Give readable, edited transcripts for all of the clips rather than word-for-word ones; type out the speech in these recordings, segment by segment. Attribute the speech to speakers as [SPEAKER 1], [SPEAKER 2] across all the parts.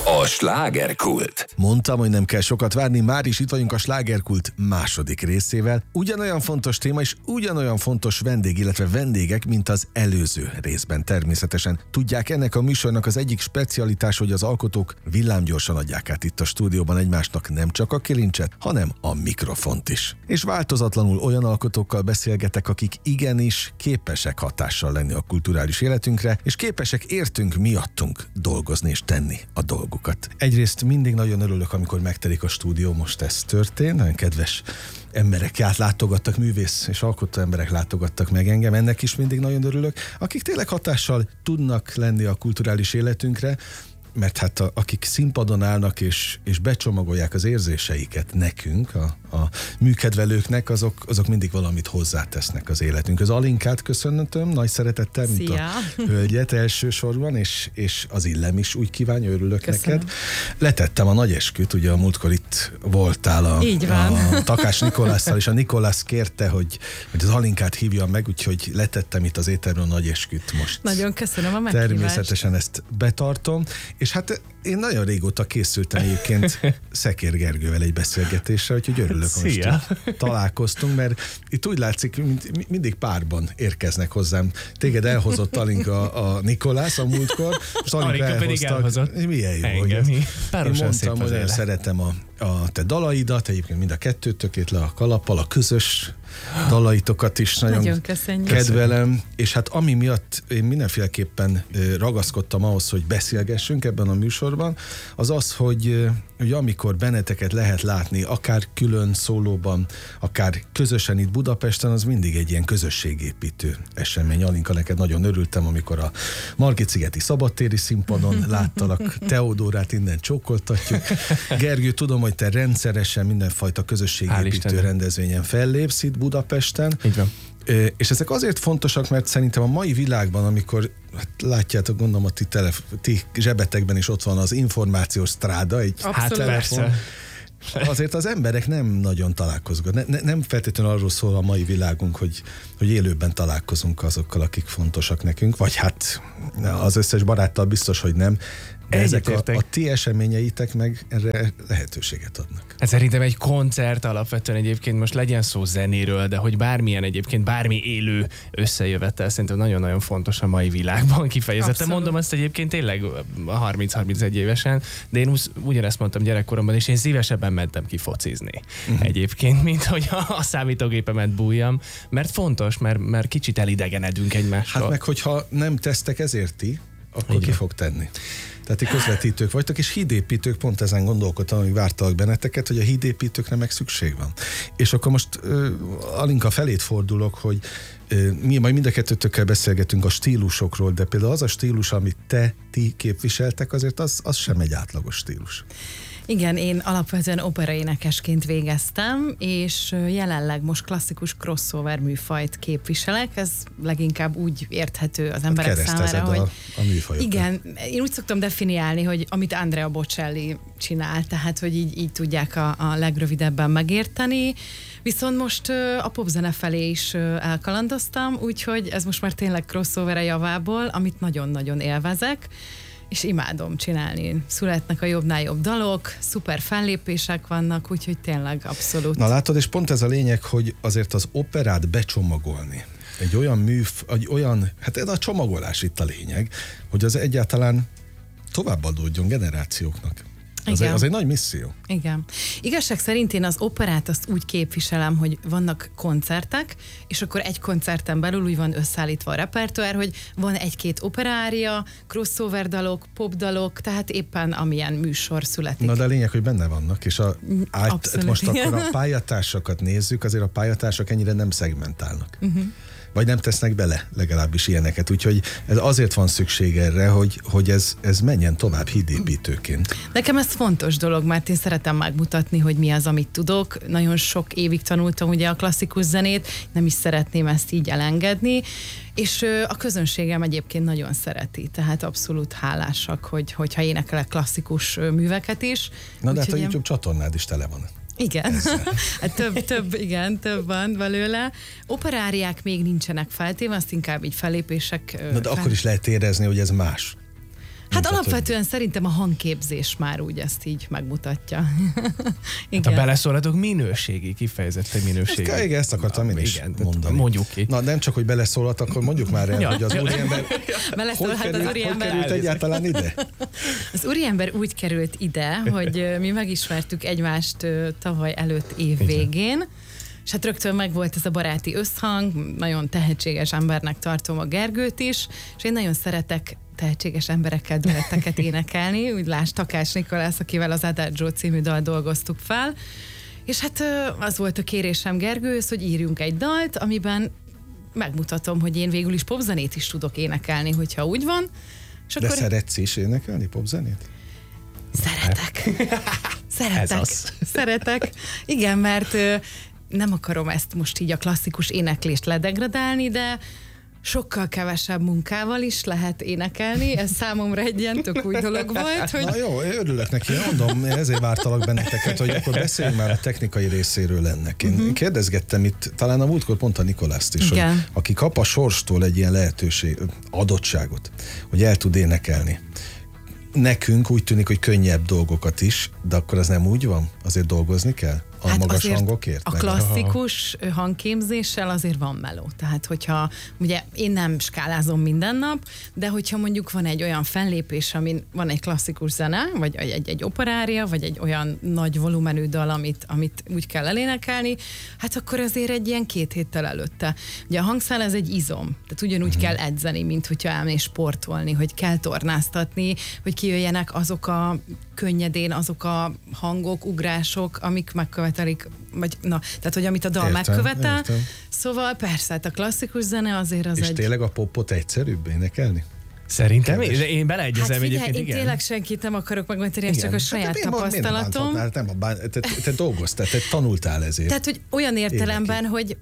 [SPEAKER 1] A slágerkult.
[SPEAKER 2] Mondtam, hogy nem kell sokat várni, már is itt vagyunk a slágerkult második részével. Ugyanolyan fontos téma és ugyanolyan fontos vendég, illetve vendégek, mint az előző részben természetesen. Tudják, ennek a műsornak az egyik specialitás, hogy az alkotók villámgyorsan adják át itt a stúdióban egymásnak nem csak a kilincset, hanem a mikrofont is. És változatlanul olyan alkotókkal beszélgetek, akik igenis képesek hatással lenni a kulturális életünkre, és képesek értünk miattunk dolgozni és tenni a dolgukat. Egyrészt mindig nagyon örülök, amikor megtelik a stúdió, most ez történt, nagyon kedves emberek látogattak, művész és alkotó emberek látogattak meg engem, ennek is mindig nagyon örülök, akik tényleg hatással tudnak lenni a kulturális életünkre, mert hát akik színpadon állnak és becsomagolják az érzéseiket nekünk, a műkedvelőknek, azok mindig valamit hozzátesznek az életünkhöz. Alinkát köszöntöm nagy szeretettel, mint a hölgyet elsősorban, és az Illem is úgy kívánja, örülök neked. Letettem a nagy esküt, ugye a múltkor itt voltál a Takás Nikolásszal, és a Nikolász kérte, hogy az Alinkát hívjam meg, úgyhogy letettem itt az éterben a nagy esküt most.
[SPEAKER 3] Nagyon köszönöm a meghívást.
[SPEAKER 2] Természetesen ezt betartom, és hát én nagyon régóta készültem egyébként Szekér Gergővel egy beszélgetésre, úgyhogy örülök, hogy most találkoztunk, mert itt úgy látszik, mindig párban érkeznek hozzám. Téged elhozott Alinka a Nikolász a múltkor, most Alinka pedig elhozott. Milyen jó, hogy én mondtam, hogy nagyon szeretem a te dalaidat, egyébként mind a kettőtökét le a kalappal, a közös dalaitokat is nagyon kedvelem, és hát ami miatt én mindenféleképpen ragaszkodtam ahhoz, hogy beszélgessünk ebben a műsorban, az, hogy amikor benneteket lehet látni, akár külön szólóban, akár közösen itt Budapesten, az mindig egy ilyen közösségépítő esemény. Alinka, neked nagyon örültem, amikor a Margit-szigeti szabadtéri színpadon láttalak, Teodórát innen csókoltatjuk. Gergő, tudom, hogy te rendszeresen mindenfajta közösségépítő rendezvényen fellépsz itt Budapesten.
[SPEAKER 4] Így van.
[SPEAKER 2] És ezek azért fontosak, mert szerintem a mai világban, amikor látjátok, gondolom a ti zsebetekben is ott van az információs stráda, egy telefon. Azért az emberek nem nagyon találkoznak. Nem feltétlenül arról szól a mai világunk, hogy élőben találkozunk azokkal, akik fontosak nekünk, vagy hát az összes baráttal biztos, hogy nem. De ezek a ti eseményeitek meg erre lehetőséget adnak.
[SPEAKER 4] Hát szerintem egy koncert alapvetően egyébként most legyen szó zenéről, de hogy bármilyen egyébként, bármi élő összejövetel szerintem nagyon-nagyon fontos a mai világban kifejezetten. Abszolút. Mondom ezt egyébként tényleg 30-31 évesen, de én ugyanezt mondtam gyerekkoromban, és én szívesebben mentem ki focizni egyébként, mint hogy a számítógépemet bújjam, mert fontos, mert kicsit elidegenedünk egymástól.
[SPEAKER 2] Hát meg hogyha nem tesztek ezért ti, akkor ki fog tenni. Tehát ti közvetítők vagytok, és hídépítők, pont ezen gondolkodtam, hogy vártalak benneteket, hogy a hídépítőkre meg szükség van. És akkor most Alinka felét fordulok, hogy mi majd mind a kettőtökkel beszélgetünk a stílusokról, de például az a stílus, amit ti képviseltek, azért az sem egy átlagos stílus.
[SPEAKER 3] Igen, én alapvetően operaénekesként végeztem, és jelenleg most klasszikus crossover műfajt képviselek. Ez leginkább úgy érthető az emberek számára, hogy
[SPEAKER 2] a műfajokat.
[SPEAKER 3] Igen, én úgy szoktam definiálni, hogy amit Andrea Bocelli csinál, tehát hogy így tudják a legrövidebben megérteni. Viszont most a popzene felé is elkalandoztam, úgyhogy ez most már tényleg crossover a javából, amit nagyon-nagyon élvezek, és imádom csinálni. Születnek a jobbnál jobb dalok, szuper fellépések vannak, úgyhogy tényleg abszolút.
[SPEAKER 2] Na látod, és pont ez a lényeg, hogy azért az operát becsomagolni. Egy olyan, hát ez a csomagolás itt a lényeg, hogy az egyáltalán továbbadódjon generációknak. Az egy nagy misszió.
[SPEAKER 3] Igen. Igazság szerint én az operát azt úgy képviselem, hogy vannak koncertek, és akkor egy koncerten belül úgy van összeállítva a repertoár, hogy van egy-két operária, crossover dalok, popdalok, tehát éppen amilyen műsor születik.
[SPEAKER 2] Na de a lényeg, hogy benne vannak, és most akkor a pályatársakat nézzük, azért a pályatársak ennyire nem szegmentálnak. Vagy nem tesznek bele legalábbis ilyeneket. Úgyhogy ez azért van szükség erre, hogy ez menjen tovább hídépítőként.
[SPEAKER 3] Nekem ez fontos dolog, mert én szeretem megmutatni, hogy mi az, amit tudok. Nagyon sok évig tanultam ugye a klasszikus zenét, nem is szeretném ezt így elengedni, és a közönségem egyébként nagyon szereti, tehát abszolút hálásak, hogyha énekelek klasszikus műveket is.
[SPEAKER 2] Na de hát a YouTube csatornád is tele van.
[SPEAKER 3] Igen, hát több van belőle. Operáriák még nincsenek feltéve, azt inkább így fellépések.
[SPEAKER 2] Na de akkor is lehet érezni, hogy ez más.
[SPEAKER 3] Hát alapvetően szerintem a hangképzés már úgy ezt így megmutatja.
[SPEAKER 4] Hát ha beleszólatok, minőségi, kifejezetten minőségi.
[SPEAKER 2] Igen, ezt akartam én is mondani.
[SPEAKER 4] Mondjuk ki.
[SPEAKER 2] Na nem csak, hogy beleszólat, akkor mondjuk már el, hogy az úriember hogy került egyáltalán ide?
[SPEAKER 3] Az úriember úgy került ide, hogy mi megismertük egymást tavaly előtt év végén, és hát rögtön megvolt ez a baráti összhang, nagyon tehetséges embernek tartom a Gergőt is, és én nagyon szeretek tehetséges emberekkel duetteket énekelni, úgy lásd Takács Nikolász, akivel az Adagio című dal dolgoztuk fel, és hát az volt a kérésem Gergőhöz, hogy írjunk egy dalt, amiben megmutatom, hogy én végül is popzenét is tudok énekelni, hogyha úgy van. És
[SPEAKER 2] de akkor... szeretsz is énekelni popzenét?
[SPEAKER 3] Szeretek. Igen, mert nem akarom ezt most így a klasszikus éneklést ledegradálni, de sokkal kevesebb munkával is lehet énekelni. Ez számomra egy ilyen tök új dolog volt. Hogy...
[SPEAKER 2] Na jó, örülök neki, mondom, ezért vártalak benneteket, hogy akkor beszéljünk már a technikai részéről ennek. Én kérdezgettem itt, talán a múltkor pont a Nikolászt is, hogy aki kap a sorstól egy ilyen lehetőség, adottságot, hogy el tud énekelni. Nekünk úgy tűnik, hogy könnyebb dolgokat is, de akkor az nem úgy van? Azért dolgozni kell? A magas hangokért?
[SPEAKER 3] A klasszikus hangképzéssel azért van meló. Tehát, hogyha, ugye én nem skálázom minden nap, de hogyha mondjuk van egy olyan fellépés, amin van egy klasszikus zene, vagy egy operária, vagy egy olyan nagy volumenű dal, amit úgy kell elénekelni, hát akkor azért egy ilyen 2 héttel előtte. Ugye a hangszál ez egy izom, tehát ugyanúgy kell edzeni, mint hogyha elmész sportolni, hogy kell tornáztatni, hogy kijöjjenek azok a könnyedén azok a hangok, ugrások, amik megkövetelik, vagy na, tehát hogy amit a dal megkövetel. Értem. Szóval persze, hát a klasszikus zene azért az
[SPEAKER 2] és tényleg a popot egyszerűbb énekelni?
[SPEAKER 4] Szerintem én beleegyezem egyébként,
[SPEAKER 3] én tényleg senkit nem akarok megmondani, ez csak a saját tapasztalatom.
[SPEAKER 2] Te dolgoztál, te tanultál ezért.
[SPEAKER 3] Tehát, hogy olyan értelemben, hogy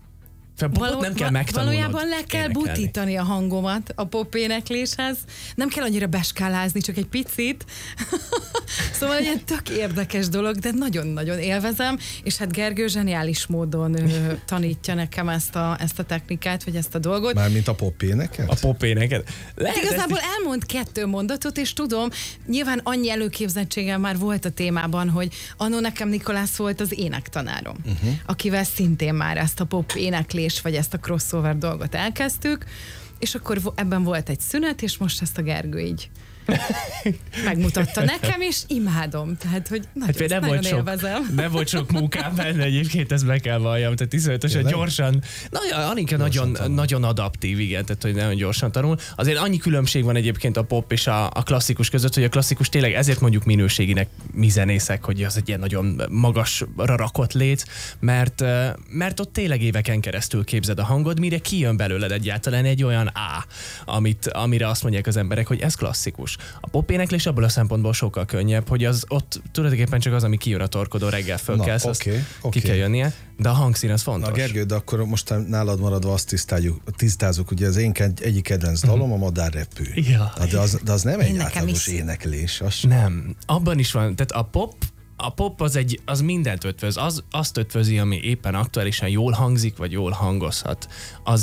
[SPEAKER 4] nem kell megtanulnod.
[SPEAKER 3] Valójában le kell butítani a hangomat a pop énekléshez. Nem kell annyira beskálázni, csak egy picit. Szóval egy tök érdekes dolog, de nagyon-nagyon élvezem, és hát Gergő zseniális módon tanítja nekem ezt a technikát, vagy ezt a dolgot.
[SPEAKER 2] Mármint a pop éneket?
[SPEAKER 4] A pop éneket.
[SPEAKER 3] Igazából elmond 2 mondatot, és tudom, nyilván annyi előképzettségem már volt a témában, hogy annó nekem Nikolász volt az énektanárom, akivel szintén már ezt a pop éneklést vagy ezt a crossover dolgot elkezdtük, és akkor ebben volt egy szünet, és most ezt a Gergő így megmutatta nekem, és imádom. Tehát, hogy nagyon élvezem.
[SPEAKER 4] Nem volt sok munkám benne egyébként, ezt be kell valljam. Tehát iszonyatosan gyorsan. Anika nagyon adaptív, igen, tehát hogy nagyon gyorsan tanul. Azért annyi különbség van egyébként a pop és a klasszikus között, hogy a klasszikus tényleg ezért mondjuk minőséginek mi zenészek, hogy az egy ilyen nagyon magasra rakott léc, mert ott tényleg éveken keresztül képzed a hangod, mire kijön belőled egyáltalán egy olyan A, amire azt mondják az emberek, hogy ez klasszikus. A popéneklés abból a szempontból sokkal könnyebb, hogy az ott tulajdonképpen csak az, ami kijön a torkodon, reggel fölkelsz, ki kell jönnie, de a hangszín az fontos.
[SPEAKER 2] Na Gergő, de akkor most nálad maradva azt tisztázunk, ugye az én egyik kedvenc dalom a Madárrepül.
[SPEAKER 4] Ja.
[SPEAKER 2] De az nem egy általános éneklés.
[SPEAKER 4] Nem, abban is van, tehát a pop az mindent ötvöz, azt ötvözi, ami éppen aktuálisan jól hangzik, vagy jól hangozhat. Az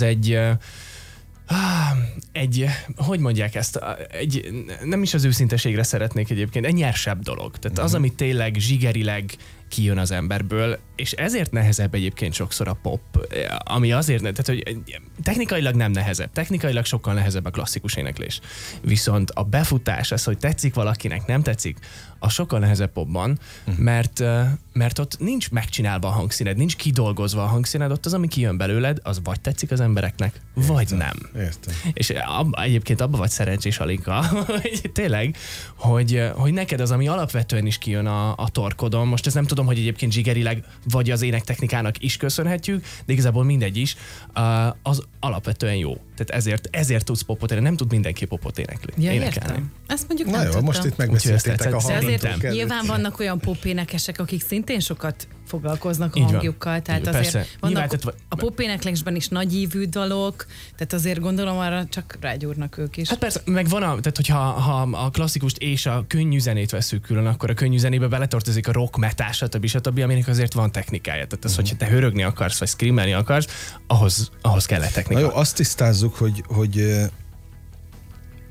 [SPEAKER 4] hogy mondják ezt? Nem is az őszinteségre szeretnék egyébként, egy nyersebb dolog. Tehát az, ami tényleg zsigerileg kijön az emberből, és ezért nehezebb egyébként sokszor a pop, ami azért, tehát hogy technikailag nem nehezebb, technikailag sokkal nehezebb a klasszikus éneklés. Viszont a befutás, az, hogy tetszik valakinek, nem tetszik, a sokkal nehezebb popban, mert ott nincs megcsinálva a hangszíned, nincs kidolgozva a hangszíned, ott az, ami kijön belőled, az vagy tetszik az embereknek, vagy nem.
[SPEAKER 2] Értem.
[SPEAKER 4] És egyébként abban vagy szerencsés, Alinka, hogy tényleg, hogy neked az, ami alapvetően is kijön a torkodon, most ezt nem tudom, hogy egyébként zsigerileg vagy az énektechnikának is köszönhetjük, de igazából mindegy is, az alapvetően jó. Tehát ezért tudsz popot énekelni, nem tud mindenki popot énekelni.
[SPEAKER 3] Értem. Ezt mondjuk
[SPEAKER 2] nem
[SPEAKER 3] tudtam.
[SPEAKER 2] Most itt megbeszéltétek a hallgatók.
[SPEAKER 3] Nyilván vannak olyan popénekesek, akik szintén sokat foglalkoznak a hangjukkal, tehát azért vannak a popéneklésben is nagyívű dalok, tehát azért gondolom arra csak rágyúrnak ők is.
[SPEAKER 4] Hát persze, meg van tehát hogyha a klasszikust és a könnyű zenét veszük külön, akkor a könnyű zenébe beletartozik a rock, metal, stb., aminek azért van technikája. Tehát az, hogyha te hörögni akarsz, vagy screamelni akarsz, ahhoz kell egy technika.
[SPEAKER 2] Na jó, azt tisztázzuk, hogy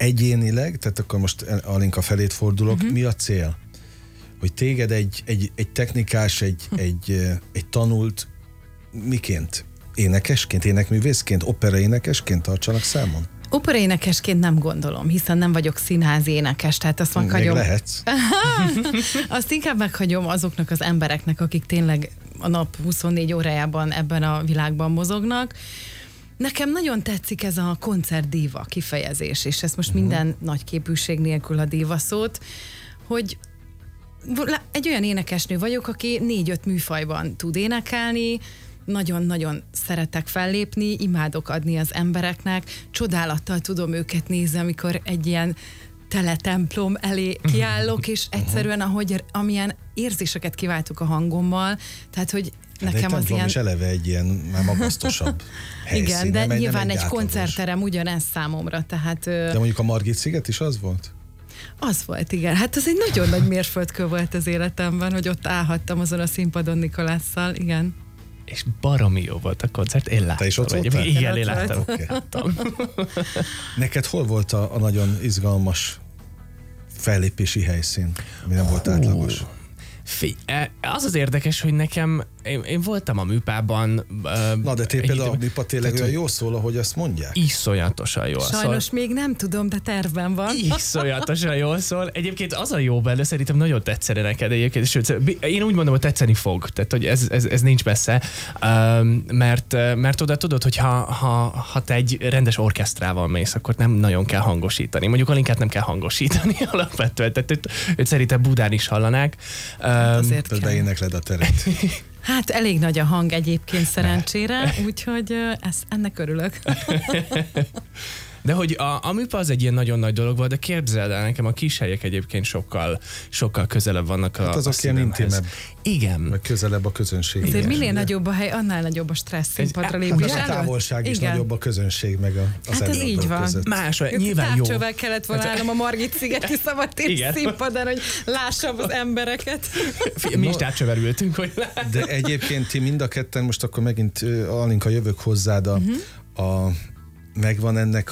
[SPEAKER 2] egyénileg, tehát akkor most Alinka felét fordulok, mi a cél? Hogy téged egy technikás, egy tanult miként? Énekesként, énekművészként, operaénekesként tartsanak számon?
[SPEAKER 3] Operaénekesként nem gondolom, hiszen nem vagyok színházi énekes, tehát azt meghagyom.
[SPEAKER 2] Még lehetsz.
[SPEAKER 3] Azt inkább meghagyom azoknak az embereknek, akik tényleg a nap 24 órájában ebben a világban mozognak. Nekem nagyon tetszik ez a koncertdíva kifejezés, és ezt most minden nagy képűség nélkül a díva szót, hogy egy olyan énekesnő vagyok, aki 4-5 műfajban tud énekelni, nagyon-nagyon szeretek fellépni, imádok adni az embereknek, csodálattal tudom őket nézni, amikor egy ilyen teletemplom elé kiállok, és egyszerűen amilyen érzéseket kiváltok a hangommal, tehát hogy nekem az ilyen...
[SPEAKER 2] is eleve egy ilyen már magasztosabb helyszín.
[SPEAKER 3] Igen, de nyilván egy koncertterem ugyanez számomra, tehát...
[SPEAKER 2] De mondjuk a Margit-sziget is az volt?
[SPEAKER 3] Az volt, igen. Hát ez egy nagyon nagy mérföldkő volt az életemben, hogy ott állhattam azon a színpadon Nikolásszal, igen.
[SPEAKER 4] És baromi jó volt a koncert, én láttam.
[SPEAKER 2] Te is ott voltál?
[SPEAKER 4] Igen, én láttam.
[SPEAKER 2] Okay. Neked hol volt a nagyon izgalmas fellépési helyszín, ami nem volt átlagos?
[SPEAKER 4] Az az érdekes, hogy nekem, én voltam a műpában.
[SPEAKER 2] Na, de például a műpa tényleg olyan jól szól, ahogy azt mondják?
[SPEAKER 4] Iszonyatosan jól szól.
[SPEAKER 3] Sajnos még nem tudom, de tervben van.
[SPEAKER 4] Iszonyatosan jól szól. Egyébként az a jó benne, szerintem nagyon tetszene neked egyébként. Sőt, én úgy mondom, hogy tetszeni fog. Tehát, hogy ez nincs messze. Mert oda tudod, hogy ha te egy rendes orkesztrával mész, akkor nem nagyon kell hangosítani. Mondjuk Alinkát nem kell hangosítani alapvetően. Tehát őt szerintem Budán is hallanák.
[SPEAKER 3] Azért
[SPEAKER 2] beénekled a teret.
[SPEAKER 3] Hát elég nagy a hang egyébként szerencsére, úgyhogy ennek örülök.
[SPEAKER 4] De hogy a műpa az egy ilyen nagyon nagy dolog volt, de képzeld el, nekem a kis helyek egyébként sokkal közelebb vannak
[SPEAKER 2] hát azok ilyen intimebb.
[SPEAKER 4] Igen.
[SPEAKER 2] Meg közelebb a közönség.
[SPEAKER 3] Azért minél nagyobb a hely, annál nagyobb a stressz színpadra lépés
[SPEAKER 2] előtt. A távolság is nagyobb a közönség, meg az
[SPEAKER 3] hát ez így van.
[SPEAKER 4] Más, nyilván jó.
[SPEAKER 3] Távcsővel kellett volna állnom a Margit-szigeti szabadtéri színpadon, hogy lássam az embereket.
[SPEAKER 4] Mi is távcsővel ültünk, hogy
[SPEAKER 2] de egyébként ti mind a ketten, most akkor megint Alinka jövök hozzád megvan ennek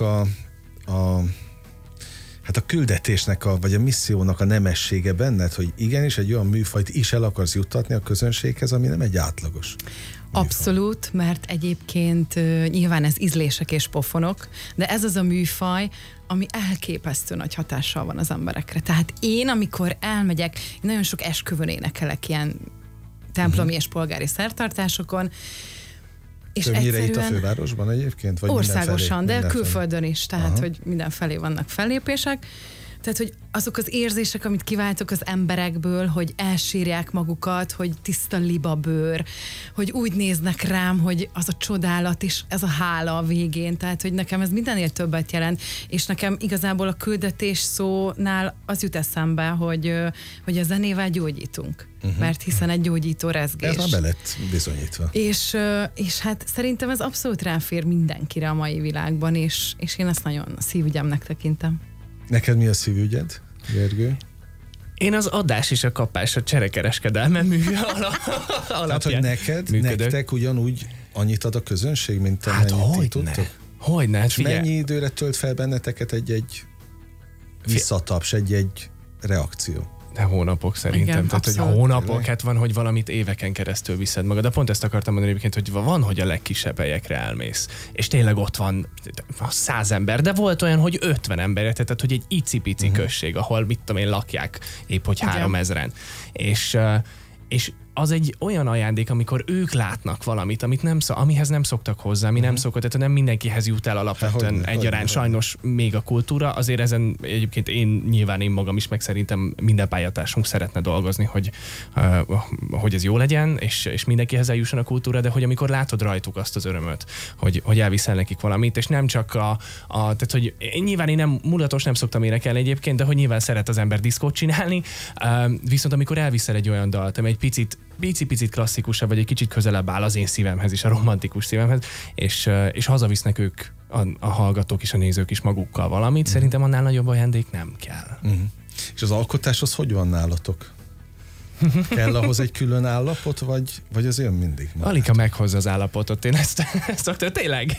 [SPEAKER 2] hát a küldetésnek, vagy a missziónak a nemessége benned, hogy igenis egy olyan műfajt is el akarsz juttatni a közönséghez, ami nem egy átlagos műfaj.
[SPEAKER 3] Abszolút, mert egyébként nyilván ez ízlések és pofonok, de ez az a műfaj, ami elképesztő nagy hatással van az emberekre. Tehát én, amikor elmegyek, én nagyon sok esküvőn énekelek ilyen templomi és polgári szertartásokon, és
[SPEAKER 2] többnyire itt a fővárosban egyébként? Vagy
[SPEAKER 3] országosan, de külföldön is, tehát hogy mindenfelé vannak fellépések. Tehát, hogy azok az érzések, amit kiváltok az emberekből, hogy elsírják magukat, hogy tiszta libabőr, hogy úgy néznek rám, hogy az a csodálat és ez a hála a végén. Tehát, hogy nekem ez mindennél többet jelent, és nekem igazából a küldetés szónál az jut eszembe, hogy a zenével gyógyítunk. Mert hiszen egy gyógyító rezgés.
[SPEAKER 2] Ez már be lett bizonyítva.
[SPEAKER 3] És hát szerintem ez abszolút ráfér mindenkire a mai világban, és én ezt nagyon szívügyemnek tekintem.
[SPEAKER 2] Neked mi a szívügyed, Gergő?
[SPEAKER 4] Én az adás és a kapás, a cserekereskedelme
[SPEAKER 2] Tehát, hogy nektek ugyanúgy annyit ad a közönség, mint amennyit ti tudtok?
[SPEAKER 4] Hogyne,
[SPEAKER 2] és mennyi időre tölt fel benneteket egy visszataps, egy reakció?
[SPEAKER 4] De hónapok szerintem.
[SPEAKER 3] Igen,
[SPEAKER 4] tehát, hogy hónapok, hát van, hogy valamit éveken keresztül viszed magad. De pont ezt akartam mondani egyébként, hogy van, hogy a legkisebb helyekre elmész. És tényleg ott van 100 ember, de volt olyan, hogy 50 ember, tehát hogy egy icipici község, ahol mit tudom én lakják épp, hogy 3000-en. És az egy olyan ajándék, amikor ők látnak valamit, amihez nem szoktak hozzá, ami nem szokott, tehát nem mindenkihez jut el alapvetően egyaránt. Sajnos még a kultúra, azért ezen egyébként én magam is, meg szerintem minden pályatársunk szeretne dolgozni, hogy ez jó legyen, és mindenkihez eljusson a kultúra, de hogy amikor látod rajtuk azt az örömöt, hogy elviszel nekik valamit, és nem csak tehát hogy nyilván én nem mulatos nem szoktam énekelni egyébként, de hogy nyilván szeret az ember diszkót csinálni, viszont amikor elviszel egy olyan dalt, ami egy picit klasszikusabb, vagy egy kicsit közelebb áll az én szívemhez is, a romantikus szívemhez, és hazavisznek ők, a hallgatók és a nézők is magukkal valamit, szerintem annál nagyobb ajándék nem kell.
[SPEAKER 2] És az alkotás az hogy van nálatok? Kell ahhoz egy külön állapot, vagy az jön mindig?
[SPEAKER 4] Alika meghozza az állapotot, én ezt szoktam, tényleg.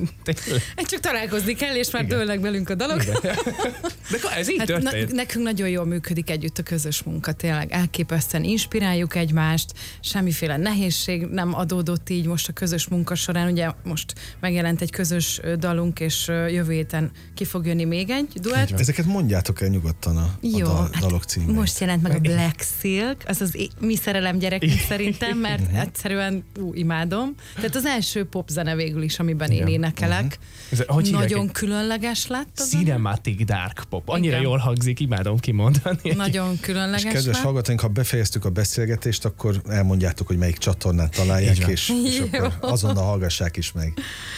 [SPEAKER 3] Csak találkozni kell, és már dőlnek belünk a dolog.
[SPEAKER 4] De ez így történt.
[SPEAKER 3] Nekünk nagyon jól működik együtt a közös munka, tényleg elképesztően inspiráljuk egymást, semmiféle nehézség nem adódott így most a közös munka során. Ugye most megjelent egy közös dalunk, és jövő héten ki fog jönni még egy duett.
[SPEAKER 2] Ezeket mondjátok el nyugodtan a dalok címét.
[SPEAKER 3] Most jelent meg a Black Silk, az az mi szerelem gyerekünk szerintem, mert egyszerűen imádom. Tehát az első popzene végül is, amiben én énekelek. Nagyon különleges lett.
[SPEAKER 4] Cinematic dark pop. Annyira jól hangzik, imádom kimondani.
[SPEAKER 3] Nagyon különleges.
[SPEAKER 2] És kedves hallgatóink, ha befejeztük a beszélgetést, akkor elmondjátok, hogy melyik csatornán találják, és akkor azonnal hallgassák is meg.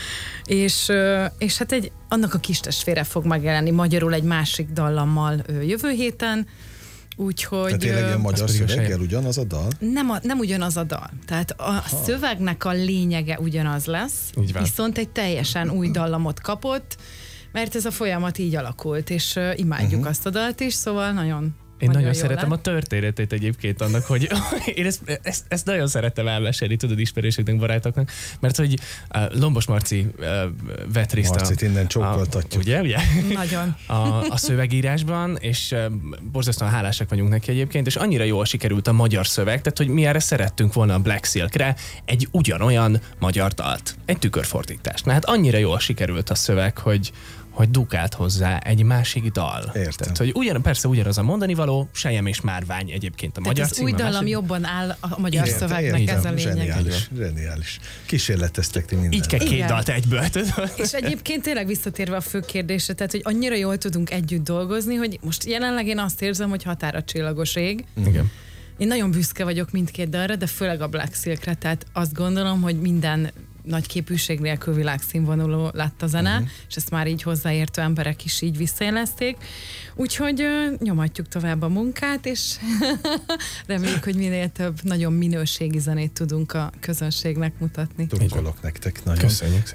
[SPEAKER 3] És hát annak a kistestvére fog megjelenni magyarul egy másik dallammal jövő héten. Úgyhogy...
[SPEAKER 2] Tehát tényleg ilyen magyar szöveggel ugyanaz a dal?
[SPEAKER 3] Nem ugyanaz a dal. Tehát a szövegnek a lényege ugyanaz lesz, viszont egy teljesen új dallamot kapott, mert ez a folyamat így alakult, és imádjuk azt a dalt is, szóval
[SPEAKER 4] én nagyon szeretem a történetét egyébként annak, hogy én ezt nagyon szeretem elmesélni, tudod, ismerősöknek, barátoknak, mert hogy Lombos Marci vett részt
[SPEAKER 2] Marcit innen csókoltatjuk.
[SPEAKER 4] Ugye?
[SPEAKER 3] Nagyon.
[SPEAKER 4] A szövegírásban, és borzasztóan hálásak vagyunk neki egyébként, és annyira jól sikerült a magyar szöveg, tehát hogy mi erre szerettünk volna a Black Silkre egy ugyanolyan magyar dalt, egy tükörfordítást. Na hát annyira jól sikerült a szöveg, hogy dukált hozzá egy másik dal.
[SPEAKER 2] Értem.
[SPEAKER 4] Tehát, hogy persze ugyanaz a mondani való, Sejem és Márvány egyébként a magyar
[SPEAKER 3] cím. Az új dallam jobban áll a magyar szövegnek, ez a lényeg.
[SPEAKER 2] Zseniális. Kísérleteztek ti mindent.
[SPEAKER 4] Így kell két dalt egyből.
[SPEAKER 3] És egyébként tényleg visszatérve a fő kérdésre, tehát hogy annyira jól tudunk együtt dolgozni, hogy most jelenleg én azt érzem, hogy határa csillagos ég.
[SPEAKER 4] Igen.
[SPEAKER 3] Én nagyon büszke vagyok mindkét dalra, de főleg a Black Silkre, tehát azt gondolom, hogy minden nagy képűség nélkül világszínvonalú lett a zene, és ezt már így hozzáértő emberek is így visszajelezték. Úgyhogy nyomatjuk tovább a munkát, és reméljük, hogy minél több nagyon minőségi zenét tudunk a közönségnek mutatni.
[SPEAKER 2] Drukkolok nektek nagyon.
[SPEAKER 4] Köszönjük.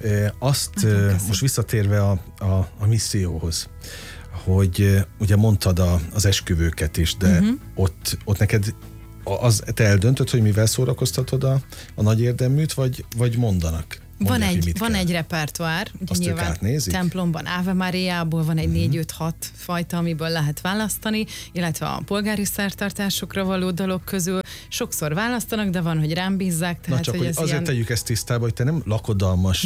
[SPEAKER 2] Most visszatérve a misszióhoz, hogy ugye mondtad az esküvőket is, de ott neked te eldöntöd, hogy mivel szórakoztatod a nagy érdeműt, vagy mondanak?
[SPEAKER 3] Van egy repertoár, ugye
[SPEAKER 2] azt
[SPEAKER 3] nyilván templomban Ave Mariából van egy 4-5-6 fajta, amiből lehet választani, illetve a polgári szertartásokra való dalok közül sokszor választanak, de van, hogy rám bízzák. Tehát,
[SPEAKER 2] csak
[SPEAKER 3] hogy
[SPEAKER 2] azért
[SPEAKER 3] ilyen...
[SPEAKER 2] tegyük ezt tisztába, hogy te nem lakodalmas.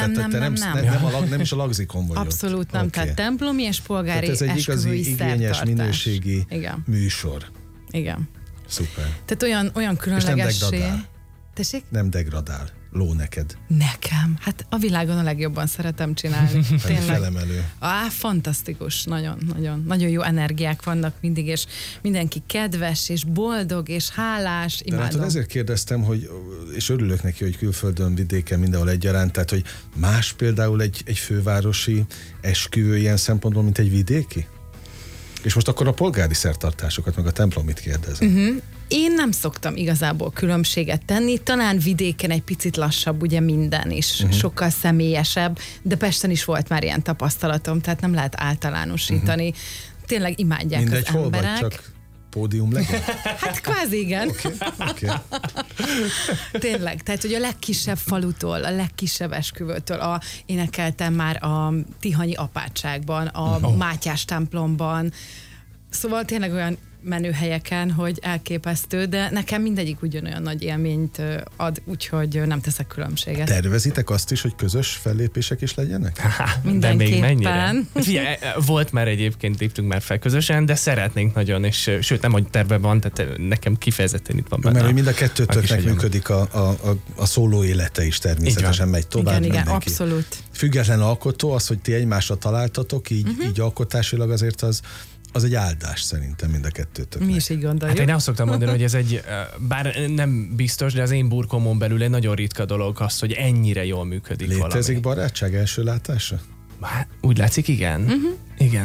[SPEAKER 2] Nem is a lagzikon vagy.
[SPEAKER 3] Abszolút nem, tehát templomi és polgári
[SPEAKER 2] ez egy igazi, igényes, minőségi műsor.
[SPEAKER 3] Igen.
[SPEAKER 2] Szuper.
[SPEAKER 3] Tehát olyan különlegessé. Tessék?
[SPEAKER 2] Nem degradál. Ló neked.
[SPEAKER 3] Nekem? Hát a világon a legjobban szeretem csinálni. Tényleg.
[SPEAKER 2] Felemelő.
[SPEAKER 3] Fantasztikus. Nagyon jó energiák vannak mindig, és mindenki kedves, és boldog, és hálás. Imádom.
[SPEAKER 2] De látod, ezért kérdeztem, és örülök neki, hogy külföldön, vidéken, mindenhol egyaránt, tehát, hogy más például egy fővárosi esküvő ilyen szempontból, mint egy vidéki? És most akkor a polgári szertartásokat, meg a templomit kérdezem.
[SPEAKER 3] Én nem szoktam igazából különbséget tenni, talán vidéken egy picit lassabb ugye minden is, sokkal személyesebb, de Pesten is volt már ilyen tapasztalatom, tehát nem lehet általánosítani. Tényleg imádják
[SPEAKER 2] mindegy,
[SPEAKER 3] az emberek.
[SPEAKER 2] Mindegy, hol vagy, csak pódium legyen?
[SPEAKER 3] Hát kvázi igen.
[SPEAKER 2] Okay.
[SPEAKER 3] Tényleg, tehát hogy a legkisebb falutól, a legkisebb esküvőtől, énekeltem már a Tihanyi apátságban, a Mátyás templomban, szóval tényleg olyan menő helyeken, hogy elképesztő, de nekem mindegyik ugyanolyan nagy élményt ad, úgyhogy nem teszek különbséget.
[SPEAKER 2] Tervezitek azt is, hogy közös fellépések is legyenek?
[SPEAKER 4] De még mennyire? Volt már egyébként, léptünk már fel közösen, de szeretnénk nagyon, és sőt nem, hogy terve van, tehát nekem kifejezetten itt van benne.
[SPEAKER 2] Mert mind a kettőtöknek működik a szóló élete is természetesen, megy tovább.
[SPEAKER 3] Igen, abszolút.
[SPEAKER 2] Független alkotó, az, hogy ti egymásra találtatok, így alkotásilag azért az egy áldás szerintem mind a kettőtöknek.
[SPEAKER 3] Mi is így gondoljuk.
[SPEAKER 4] Hát én azt szoktam mondani, hogy ez egy, bár nem biztos, de az én burkomon belül egy nagyon ritka dolog az, hogy ennyire jól működik valami.
[SPEAKER 2] Létezik barátság első látásra?
[SPEAKER 4] Hát, úgy látszik, igen. Igen.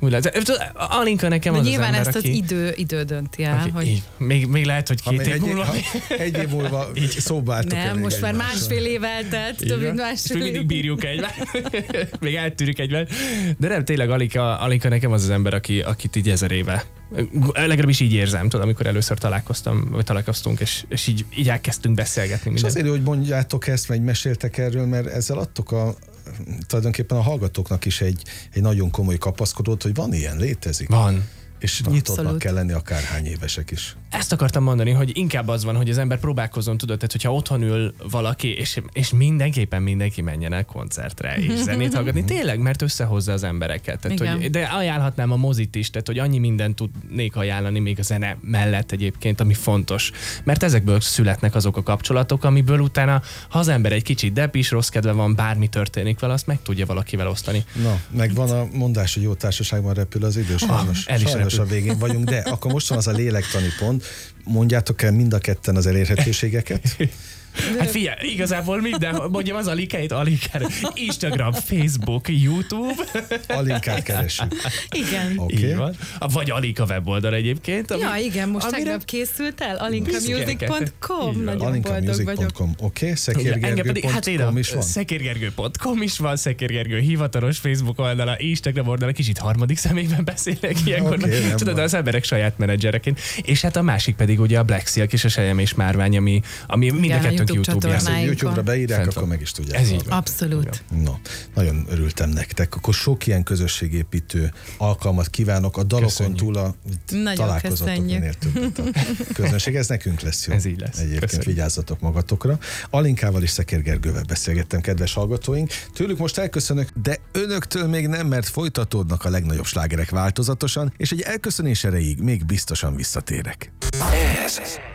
[SPEAKER 4] Alinka nekem az
[SPEAKER 3] nyilván
[SPEAKER 4] az ember,
[SPEAKER 3] ezt az
[SPEAKER 4] aki...
[SPEAKER 3] idő dönti el, hogy...
[SPEAKER 4] Így, még lehet, hogy 2 év múlva...
[SPEAKER 2] Egy év múlva szóba álltok.
[SPEAKER 3] Nem, most már másfél év eltelt, több mint másfél év.
[SPEAKER 4] Mindig bírjuk egymást. Még eltűrjük egymást. De nem, tényleg Alinka nekem az az ember, akit így 1000 éve. Legalábbis így érzem, tudod, amikor először találkoztunk, és így elkezdtünk beszélgetni.
[SPEAKER 2] És azért, hogy mondjátok ezt, vagy meséltek erről, mert ezzel adtok tulajdonképpen a hallgatóknak is egy nagyon komoly kapaszkodót, hogy van ilyen, létezik.
[SPEAKER 4] Van.
[SPEAKER 2] És nyitottnak kell lenni akárhány évesek is.
[SPEAKER 4] Ezt akartam mondani, hogy inkább az van, hogy az ember próbálkozzon, tudod, tehát hogyha otthon ül valaki, és mindenki menjen el koncertre, és zenét hallgatni, tényleg, mert összehozza az embereket. Tehát, de ajánlhatnám a mozit is, tehát hogy annyi mindent tudnék ajánlani még a zene mellett egyébként, ami fontos. Mert ezekből születnek azok a kapcsolatok, amiből utána, ha az ember egy kicsit depis, rossz kedve van, bármi történik vele, azt meg tudja valakivel osztani.
[SPEAKER 2] Na, meg van a mondás, hogy jó társaságban repül az idő, sajnos a végén vagyunk, de akkor most van az a lélektani pont. Mondjátok el mind a ketten az elérhetőségeket?
[SPEAKER 4] Hát figyelj, igazából minden, mondjam az Alinkát, Instagram, Facebook, YouTube.
[SPEAKER 2] Alinkát keresünk.
[SPEAKER 3] Igen.
[SPEAKER 2] Okay.
[SPEAKER 4] Vagy Alinka weboldal egyébként.
[SPEAKER 3] Ja, igen, most tegnap készült el, alinkamusic.com. Nagyon boldog vagyok.
[SPEAKER 2] Oké, szekérgergő.com is van.
[SPEAKER 4] Szekérgergő.com is van, Szekérgergő hivatalos Facebook oldala, Instagram oldala, kicsit harmadik személyben beszélek ilyenkor. Okay, tudod, az emberek saját menedzsereként. És hát a másik pedig ugye a Black Silk és a Sejem és Márvány, ami mind a kettőnk
[SPEAKER 2] YouTube-ra beírják, akkor meg is tudják.
[SPEAKER 4] Ez így van.
[SPEAKER 3] Abszolút.
[SPEAKER 2] No, nagyon örültem nektek. Akkor sok ilyen közösségépítő alkalmat kívánok. A dalokon túl a találkozatok minél többet. A közönség, ez nekünk lesz jó.
[SPEAKER 4] Ez így lesz.
[SPEAKER 2] Egyébként
[SPEAKER 4] köszönjük.
[SPEAKER 2] Vigyázzatok magatokra. Alinkával és Szekér Gergővel beszélgettem, kedves hallgatóink. Tőlük most elköszönök, de önöktől még nem, mert folytatódnak a legnagyobb slágerek változatosan, és egy elköszönés erejéig még biztosan visszatérek.
[SPEAKER 1] Ez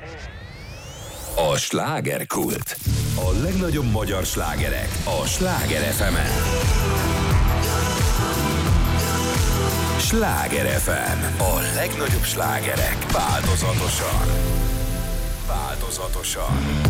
[SPEAKER 1] a slágerkult. A legnagyobb magyar slágerek a Sláger FM-en. Sláger FM. A legnagyobb slágerek változatosan.